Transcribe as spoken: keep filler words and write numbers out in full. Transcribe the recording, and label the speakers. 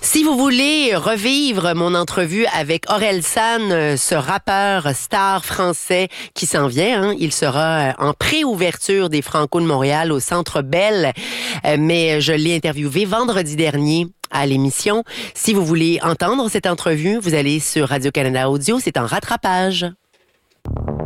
Speaker 1: Si vous voulez revivre mon entrevue avec Orelsan, ce rappeur star français qui s'en vient, hein, il sera en pré-ouverture des Franco de Montréal au Centre Bell, mais je l'ai interviewé vendredi dernier à l'émission. Si vous voulez entendre cette entrevue, vous allez sur Radio-Canada Audio, c'est en rattrapage.